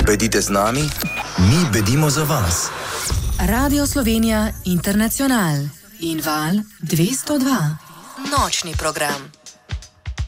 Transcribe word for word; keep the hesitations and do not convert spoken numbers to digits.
Bedite z nami, mi bedimo za vas. Radio Slovenija International in Val dvesto dva. Nočni program.